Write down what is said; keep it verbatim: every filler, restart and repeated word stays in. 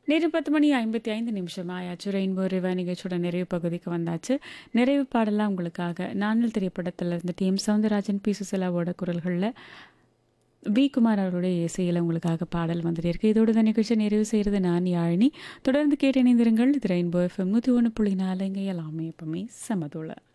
நேரம் பத்து மணி ஐம்பத்தி ஐந்து நிமிஷம் ஆயாச்சு. ரெயின்போ ரிவா நிகழ்ச்சியோட நிறைவு பகுதிக்கு வந்தாச்சு. நிறைவு பாடலாம் உங்களுக்காக நானல் திரைப்படத்தில் இருந்து டி எம் சவுந்தரராஜன், பி சுசிலாவோட குரல்களில் வி குமார் அவருடைய இசையில் உங்களுக்காக பாடல் வந்துட்டு இருக்கு. இதோட தான் நிகழ்ச்சி நிறைவு செய்கிறது நான் யாழினி. தொடர்ந்து கேட்டு இணைந்திருங்கள். இது ரெயின்போ எஃப்எம் நூற்றி ஒன்று புள்ளி நாலு. இங்கே எல்லாமே எப்பவுமே சமதுள்ள